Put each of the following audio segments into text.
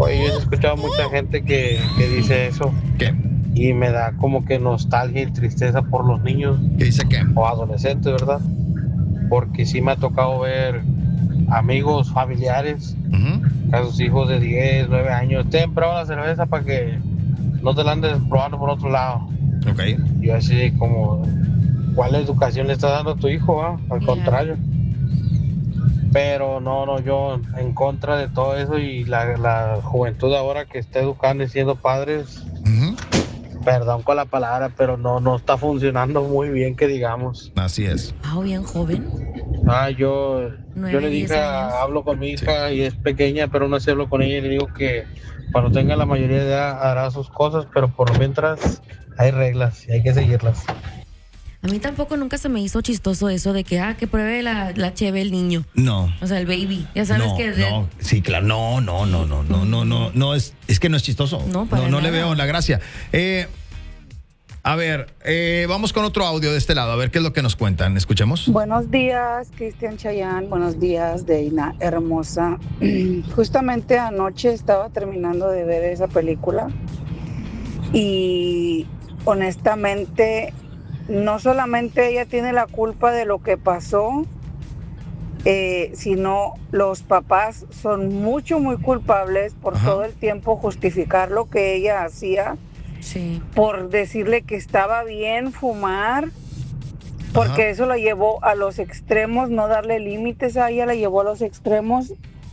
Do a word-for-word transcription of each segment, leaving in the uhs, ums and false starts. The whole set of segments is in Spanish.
Oye, yo he escuchado mucha gente que, que dice eso. ¿Qué? Y me da como que nostalgia y tristeza por los niños. ¿Qué dice qué? O adolescentes, ¿verdad? Porque sí me ha tocado ver amigos, familiares, Uh-huh. a sus hijos de diez, nueve años. Ten, prueba la cerveza para que no te la andes probando por otro lado. Ok. Y yo así como, ¿cuál educación le estás dando a tu hijo? Ah? Al Yeah. contrario. Pero no, no, yo en contra de todo eso y la, la juventud ahora que está educando y siendo padres, Uh-huh. perdón con la palabra, pero no, no está funcionando muy bien, que digamos. Así es. Ah, bien joven. Ah, yo, Nueve, yo le diez dije, años. hablo con mi hija y es pequeña, pero no sé, hablo con ella y le digo que cuando tenga la mayoría de edad hará sus cosas, pero por mientras hay reglas y hay que seguirlas. A mí tampoco nunca se me hizo chistoso eso de que, ah, que pruebe la, la cheve el niño. No. O sea, el baby. Ya sabes no, que... de- no, sí, claro, no, no, no, no, no, no, no, no es, es que no es chistoso. No, para no, no le nada. veo la gracia. Eh, a ver, eh, vamos con otro audio de este lado, a ver qué es lo que nos cuentan. Escuchemos. Buenos días, Cristian Chayán. Buenos días, Deina hermosa. Justamente anoche estaba terminando de ver esa película y honestamente no solamente ella tiene la culpa de lo que pasó, eh, sino los papás son mucho, muy culpables por Ajá. todo el tiempo justificar lo que ella hacía, Sí. por decirle que estaba bien fumar, porque Ajá. eso la llevó a los extremos, no darle límites a ella, la llevó a los extremos.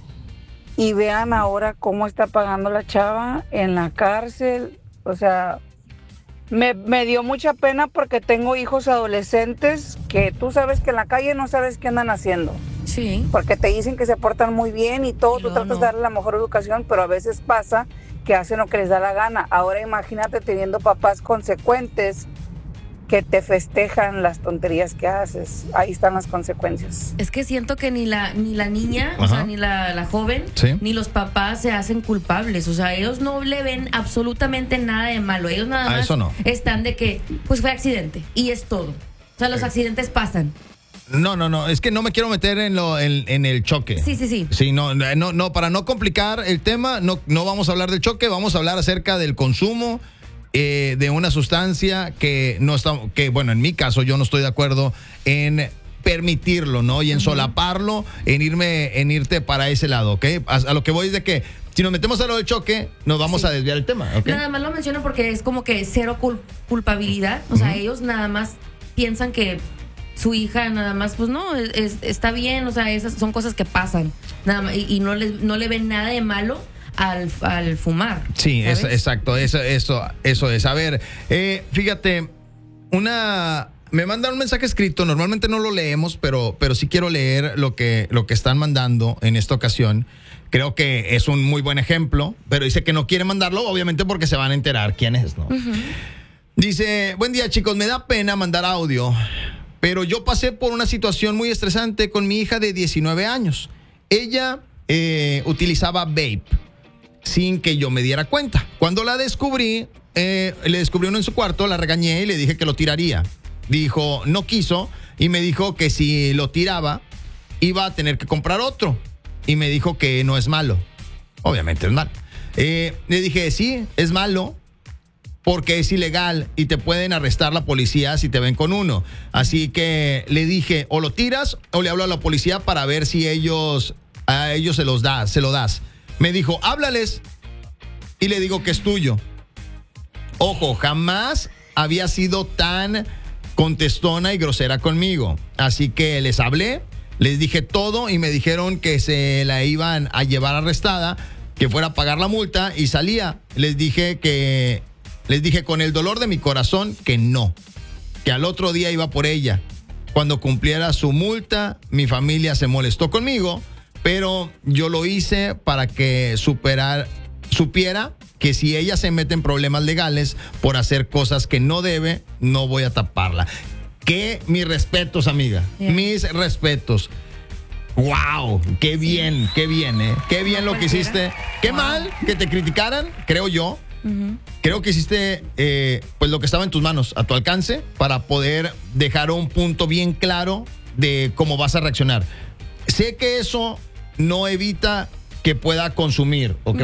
Y vean ahora cómo está pagando la chava en la cárcel. O sea, me, me dio mucha pena porque tengo hijos adolescentes que tú sabes que en la calle no sabes qué andan haciendo. Sí. Porque te dicen que se portan muy bien y todo, Y tú luego tratas no. de darle la mejor educación, pero a veces pasa que hacen lo que les da la gana. Ahora imagínate teniendo papás consecuentes que te festejan las tonterías que haces. Ahí están las consecuencias. Es que siento que ni la ni la niña, o Ajá. sea, ni la, la joven, Sí. ni los papás se hacen culpables. O sea, ellos no le ven absolutamente nada de malo. Ellos nada Ah, más eso no. están de que, pues fue accidente. Y es todo. O sea, los Sí. accidentes pasan. No, no, no, es que no me quiero meter en lo en, en el choque. Sí, sí, sí. Sí, no, no, no, para no complicar el tema, no, no vamos a hablar del choque, vamos a hablar acerca del consumo eh, de una sustancia que no está, que bueno, en mi caso yo no estoy de acuerdo en permitirlo, ¿no? Y en solaparlo, en irme, en irte para ese lado, ¿ok? A, a lo que voy es de que si nos metemos a lo del choque, nos vamos Sí. a desviar el tema, ¿ok? Nada más lo menciono porque es como que cero cul- culpabilidad. O sea, Ujú. ellos nada más piensan que su hija nada más, pues no, es- está bien. O sea, esas son cosas que pasan. Nada más, y, y no, le, no le ven nada de malo al, al fumar. Sí, es, ¿sabes? exacto, eso, eso, eso es. A ver, eh, fíjate, una me mandan un mensaje escrito, normalmente no lo leemos, pero, pero sí quiero leer lo que, lo que están mandando en esta ocasión. Creo que es un muy buen ejemplo, pero dice que no quiere mandarlo, obviamente porque se van a enterar quién es, ¿no? Dice, buen día chicos, me da pena mandar audio, pero yo pasé por una situación muy estresante con mi hija de diecinueve años. Ella eh, utilizaba vape sin que yo me diera cuenta. Cuando la descubrí, eh, le descubrí uno en su cuarto, la regañé y le dije que lo tiraría. Dijo, no quiso, y me dijo que si lo tiraba, iba a tener que comprar otro. Y me dijo que no es malo. Obviamente es malo. Eh, le dije, sí, es malo, porque es ilegal y te pueden arrestar la policía si te ven con uno. Así que le dije, o lo tiras o le hablo a la policía para ver si ellos, a ellos se los das, se lo das. Me dijo, háblales, y le digo que es tuyo. Ojo, jamás había sido tan contestona y grosera conmigo. Así que les hablé, les dije todo y me dijeron que se la iban a llevar arrestada, que fuera a pagar la multa y salía. Les dije que, les dije con el dolor de mi corazón que no, que al otro día iba por ella. Cuando cumpliera su multa, mi familia se molestó conmigo, pero yo lo hice para que superar, supiera que si ella se mete en problemas legales por hacer cosas que no debe, no voy a taparla. Que mis respetos, amiga. Yeah. Mis respetos. Wow, qué bien, qué bien, ¿eh? Qué bien No lo que cualquiera. hiciste. Qué Wow. mal que te criticaran, creo yo. Ujú. Creo que hiciste eh, pues lo que estaba en tus manos, a tu alcance, para poder dejar un punto bien claro de cómo vas a reaccionar. Sé que eso no evita que pueda consumir o que